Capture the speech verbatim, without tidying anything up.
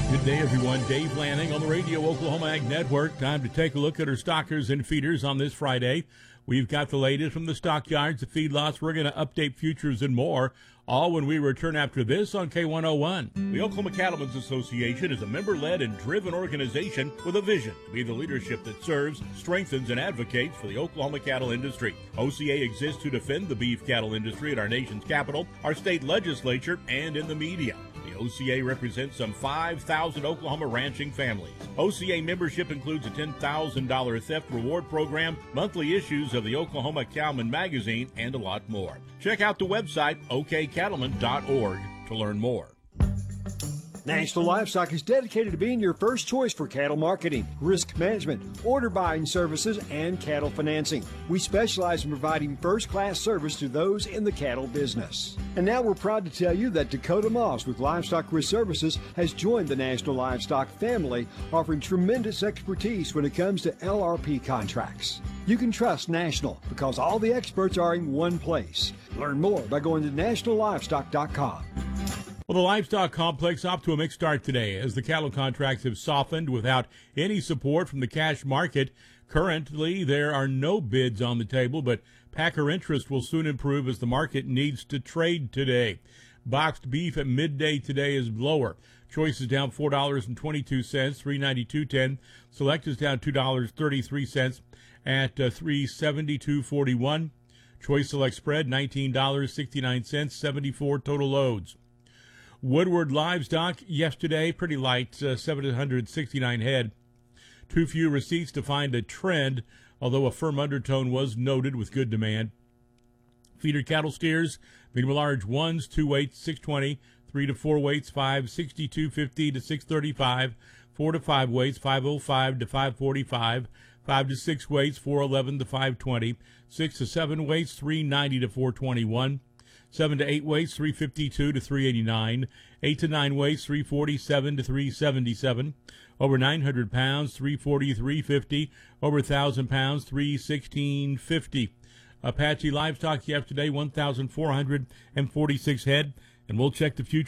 Good day, everyone. Dave Lanning on the Radio Oklahoma Ag Network. Time to take a look at our stockers and feeders on this Friday. We've got the latest from the stockyards, the feedlots. We're going to update futures and more, all when we return after this on K one oh one. The Oklahoma Cattlemen's Association is a member-led and driven organization with a vision to be the leadership that serves, strengthens, and advocates for the Oklahoma cattle industry. O C A exists to defend the beef cattle industry at our nation's capital, our state legislature, and in the media. The O C A represents some five thousand Oklahoma ranching families. O C A membership includes a ten thousand dollars theft reward program, monthly issues of the Oklahoma Cowman magazine, and a lot more. Check out the website o k cattlemen dot org to learn more. National Livestock is dedicated to being your first choice for cattle marketing, risk management, order buying services, and cattle financing. We specialize in providing first-class service to those in the cattle business. And now we're proud to tell you that Dakota Moss with Livestock Risk Services has joined the National Livestock family, offering tremendous expertise when it comes to L R P contracts. You can trust National because all the experts are in one place. Learn more by going to national livestock dot com. Well, the livestock complex off to a mixed start today as the cattle contracts have softened without any support from the cash market. Currently, there are no bids on the table, but packer interest will soon improve as the market needs to trade today. Boxed beef at midday today is lower. Choice is down four dollars and twenty-two cents, three ninety-two ten. Select is down two dollars and thirty-three cents at uh, three seventy-two forty-one. Choice Select spread nineteen dollars and sixty-nine cents, seventy-four total loads. Woodward livestock yesterday, pretty light, uh, seven hundred sixty-nine head. Too few receipts to find a trend, although a firm undertone was noted with good demand. Feeder cattle steers, medium large ones, two weights, six twenty, three to four weights, five sixty-two fifty to six thirty-five, four to five weights, five oh five to five forty-five, five to six weights, four eleven to five twenty, six to seven weights, three ninety to four twenty-one. Seven to eight weights, three fifty-two to three eighty-nine. Eight to nine weights, three forty-seven to three seventy-seven. Over nine hundred pounds, three forty, three fifty. Over one thousand pounds, three sixteen fifty. Apache livestock yesterday, one thousand four hundred forty-six head. And we'll check the future